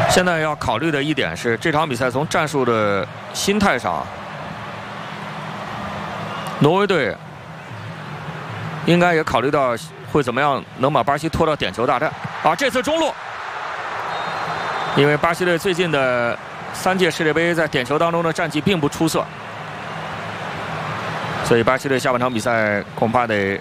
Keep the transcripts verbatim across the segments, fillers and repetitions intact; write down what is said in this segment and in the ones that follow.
现在要考虑的一点是，这场比赛从战术的心态上，挪威队应该也考虑到会怎么样能把巴西拖到点球大战啊！这次中路，因为巴西队最近的三届世界杯在点球当中的战绩并不出色，所以巴西队下半场比赛恐怕得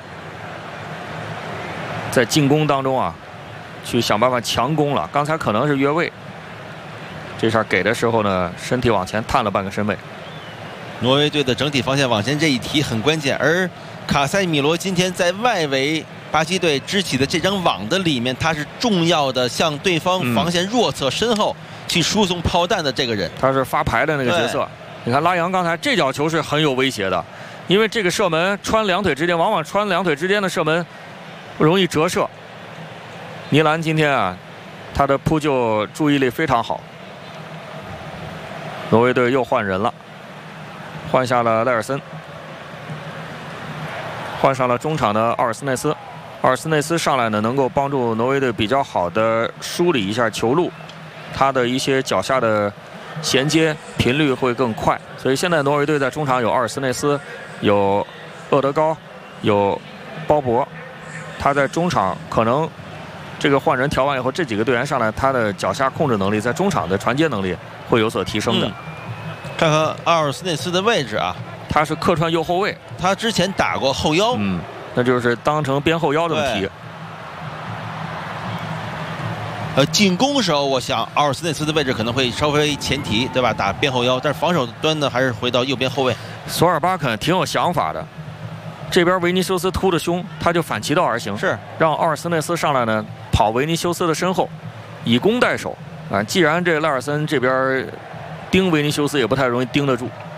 在进攻当中啊，去想办法强攻了。刚才可能是越位，这下给的时候呢，身体往前探了半个身位。 挪威队的整体防线往前这一提很关键，而卡塞米罗今天在外围巴西队支起的这张网的里面，他是重要的向对方防线弱侧身后去输送炮弹的这个人， 他是发牌的那个角色。你看拉扬刚才这脚球是很有威胁的，因为这个射门穿两腿之间，往往穿两腿之间的射门容易折射。尼兰今天啊，他的扑救注意力非常好。挪威队又换人了，换下了赖尔森，换上了中场的奥尔斯内斯。奥尔斯内斯上来呢，能够帮助挪威队比较好的梳理一下球路，他的一些脚下的衔接频率会更快。所以现在挪威队在中场有奥尔斯内斯，有厄德高，有鲍勃。他在中场可能这个换人调完以后，这几个队员上来，他的脚下控制能力在中场的传接能力会有所提升的。 嗯、看看奥尔斯内斯的位置啊， 他是客串右后卫， 他之前打过后腰， 嗯，那就是当成边后腰这么踢。 呃，进攻时候，我想奥尔斯内斯的位置可能会稍微前提，对吧？打边后腰，但是防守端呢，还是回到右边后卫。 索尔巴肯挺有想法的。这边维尼修斯突的凶，他就反其道而行， 是让奥尔斯内斯上来呢，跑维尼修斯的身后，以攻代守啊。既然这赖尔森这边盯维尼修斯也不太容易盯得住，